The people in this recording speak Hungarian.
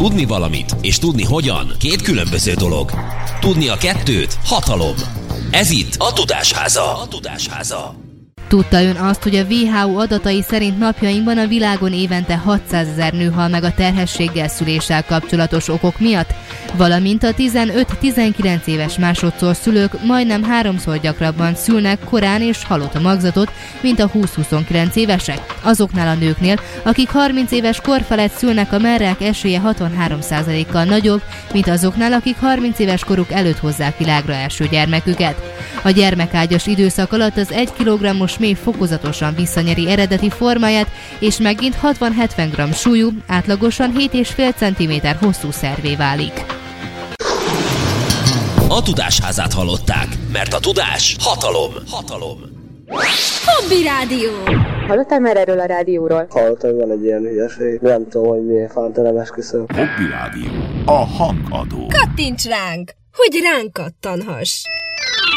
Tudni valamit és tudni hogyan két különböző dolog. Tudni a kettőt hatalom. Ez itt a Tudásháza. Tudta ön azt, hogy a WHO adatai szerint napjainkban a világon évente 600 000 nő hal meg a terhességgel, szüléssel kapcsolatos okok miatt? Valamint a 15-19 éves másodszor szülők majdnem 3-szor gyakrabban szülnek korán és halott magzatot, mint a 20-29 évesek. Azoknál a nőknél, akik 30 éves kor felett szülnek, a merrák esélye 63%-kal nagyobb, mint azoknál, akik 30 éves koruk előtt hozzák világra első gyermeküket. A gyermekágyas időszak alatt az 1 kg-os méh fokozatosan visszanyeri eredeti formáját, és megint 60-70 g súlyú, átlagosan 7,5 cm hosszú szervé válik. A Tudásházát hallották, mert a tudás hatalom. Hobby Rádió! Hallottál már erről a rádióról? Hallottam, van egy ilyen hülyeség. Nem tudom, hogy milyen fánta nem esküszöm. Hobby Rádió. A hangadó. Kattints ránk, hogy ránk kattanhass!